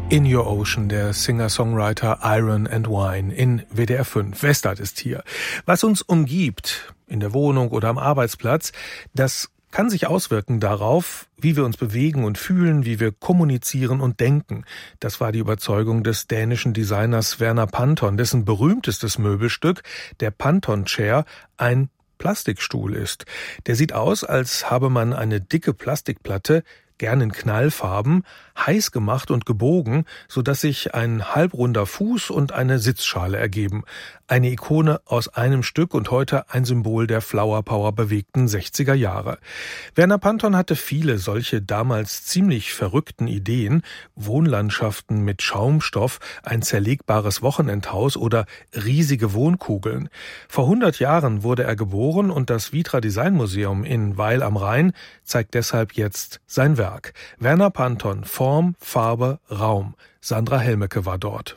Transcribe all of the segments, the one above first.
In Your Ocean, der Singer-Songwriter Iron and Wine in WDR 5. Westart ist hier. Was uns umgibt, in der Wohnung oder am Arbeitsplatz, das kann sich auswirken darauf, wie wir uns bewegen und fühlen, wie wir kommunizieren und denken. Das war die Überzeugung des dänischen Designers Werner Panton, dessen berühmtestes Möbelstück, der Panton Chair, ein Plastikstuhl ist. Der sieht aus, als habe man eine dicke Plastikplatte, gern in Knallfarben, heiß gemacht und gebogen, sodass sich ein halbrunder Fuß und eine Sitzschale ergeben. Eine Ikone aus einem Stück und heute ein Symbol der Flower Power bewegten 60er Jahre. Werner Panton hatte viele solche damals ziemlich verrückten Ideen, Wohnlandschaften mit Schaumstoff, ein zerlegbares Wochenendhaus oder riesige Wohnkugeln. Vor 100 Jahren wurde er geboren und das Vitra Design Museum in Weil am Rhein zeigt deshalb jetzt sein Werk. Werner Panton, Form, Farbe, Raum. Sandra Helmecke war dort.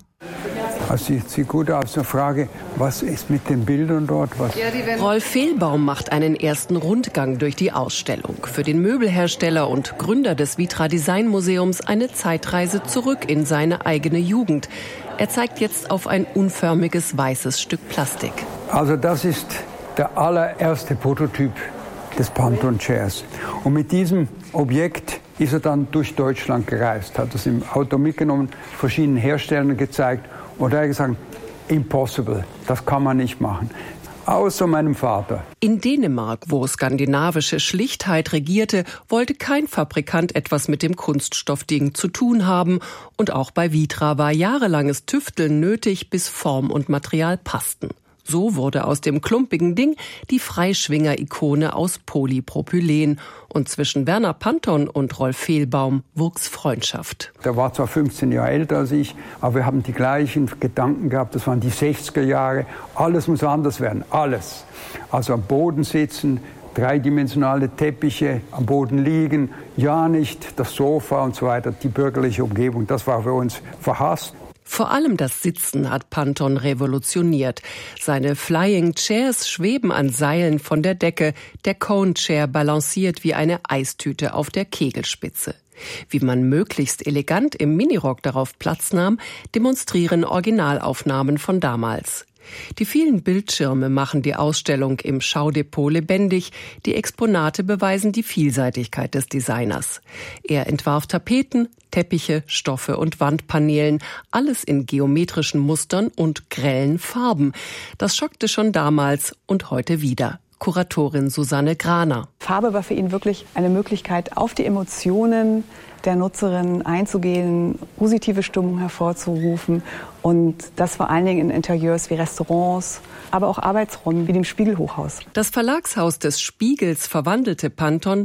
Das sieht gut aus. Eine Frage, was ist mit den Bildern dort? Rolf Fehlbaum macht einen ersten Rundgang durch die Ausstellung. Für den Möbelhersteller und Gründer des Vitra Design Museums eine Zeitreise zurück in seine eigene Jugend. Er zeigt jetzt auf ein unförmiges weißes Stück Plastik. Also das ist der allererste Prototyp des Panton Chairs. Und mit diesem Objekt ist er dann durch Deutschland gereist, hat es im Auto mitgenommen, verschiedenen Herstellern gezeigt und er hat gesagt, impossible, das kann man nicht machen. Außer meinem Vater. In Dänemark, wo skandinavische Schlichtheit regierte, wollte kein Fabrikant etwas mit dem Kunststoffding zu tun haben. Und auch bei Vitra war jahrelanges Tüfteln nötig, bis Form und Material passten. So wurde aus dem klumpigen Ding die Freischwinger-Ikone aus Polypropylen. Und zwischen Werner Panton und Rolf Fehlbaum wuchs Freundschaft. Der war zwar 15 Jahre älter als ich, aber wir haben die gleichen Gedanken gehabt. Das waren die 60er Jahre. Alles muss anders werden, alles. Also am Boden sitzen, dreidimensionale Teppiche, am Boden liegen, ja nicht das Sofa und so weiter, die bürgerliche Umgebung. Das war für uns verhasst. Vor allem das Sitzen hat Panton revolutioniert. Seine Flying Chairs schweben an Seilen von der Decke. Der Cone Chair balanciert wie eine Eistüte auf der Kegelspitze. Wie man möglichst elegant im Minirock darauf Platz nahm, demonstrieren Originalaufnahmen von damals. Die vielen Bildschirme machen die Ausstellung im Schaudepot lebendig. Die Exponate beweisen die Vielseitigkeit des Designers. Er entwarf Tapeten, Teppiche, Stoffe und Wandpaneelen, alles in geometrischen Mustern und grellen Farben. Das schockte schon damals und heute wieder. Kuratorin Susanne Graner. Farbe war für ihn wirklich eine Möglichkeit, auf die Emotionen der Nutzerin einzugehen, positive Stimmung hervorzurufen und das vor allen Dingen in Interieurs wie Restaurants, aber auch Arbeitsräumen wie dem Spiegelhochhaus. Das Verlagshaus des Spiegels verwandelte Panton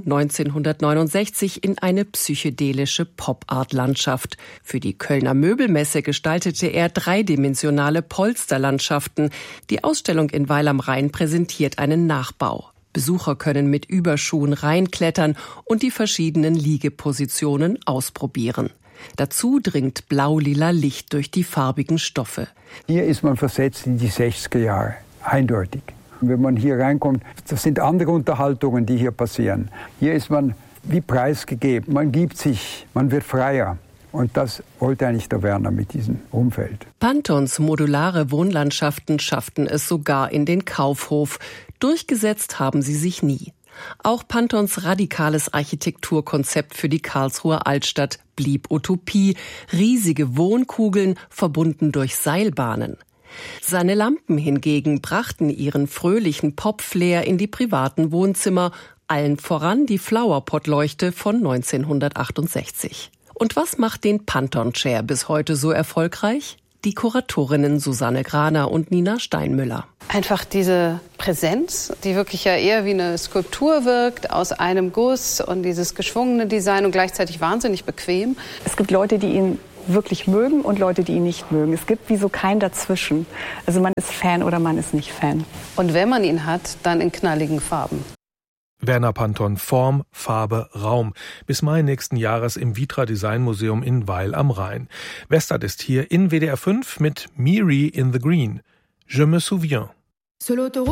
1969 in eine psychedelische Pop-Art-Landschaft. Für die Kölner Möbelmesse gestaltete er dreidimensionale Polsterlandschaften. Die Ausstellung in Weil am Rhein präsentiert einen Nachbau. Besucher können mit Überschuhen reinklettern und die verschiedenen Liegepositionen ausprobieren. Dazu dringt blau-lila Licht durch die farbigen Stoffe. Hier ist man versetzt in die 60er Jahre, eindeutig. Wenn man hier reinkommt, das sind andere Unterhaltungen, die hier passieren. Hier ist man wie preisgegeben, man gibt sich, man wird freier. Und das wollte eigentlich der Werner mit diesem Umfeld. Pantons modulare Wohnlandschaften schafften es sogar in den Kaufhof. Durchgesetzt haben sie sich nie. Auch Pantons radikales Architekturkonzept für die Karlsruher Altstadt blieb Utopie. Riesige Wohnkugeln, verbunden durch Seilbahnen. Seine Lampen hingegen brachten ihren fröhlichen Pop-Flair in die privaten Wohnzimmer, allen voran die Flowerpot-Leuchte von 1968. Und was macht den Panton Chair bis heute so erfolgreich? Die Kuratorinnen Susanne Graner und Nina Steinmüller. Einfach diese Präsenz, die wirklich ja eher wie eine Skulptur wirkt, aus einem Guss und dieses geschwungene Design und gleichzeitig wahnsinnig bequem. Es gibt Leute, die ihn wirklich mögen und Leute, die ihn nicht mögen. Es gibt wie so kein Dazwischen. Also man ist Fan oder man ist nicht Fan. Und wenn man ihn hat, dann in knalligen Farben. Werner Panton, Form, Farbe, Raum. Bis Mai nächsten Jahres im Vitra Design Museum in Weil am Rhein. Westart ist hier in WDR 5 mit Miri in the Green. Je me souviens.